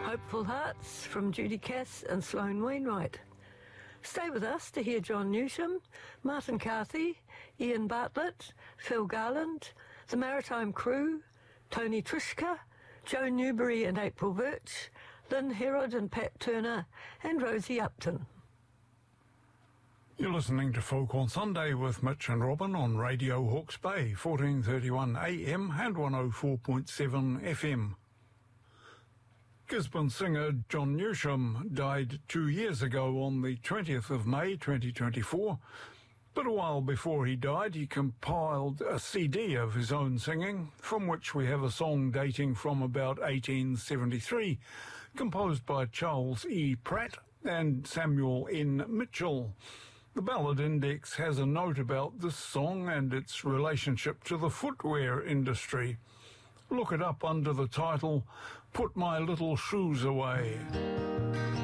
Hopeful Hearts from Judy Cass and Sloane Wainwright. Stay with us to hear John Newsham, Martin Carthy, Ian Bartlett, Phil Garland, the Maritime Crew, Tony Trishka, Joe Newberry and April Birch, Lynn Herod and Pat Turner, and Rosie Upton. You're listening to Folk on Sunday with Mitch and Robin on Radio Hawke's Bay, 1431 AM and 104.7 FM. Gisborne singer John Newsham died 2 years ago on the 20th of May 2024, but a while before he died he compiled a CD of his own singing, from which we have a song dating from about 1873, composed by Charles E. Pratt and Samuel N. Mitchell. The Ballad Index has a note about this song and its relationship to the footwear industry. Look it up under the title, Put My Little Shoes Away.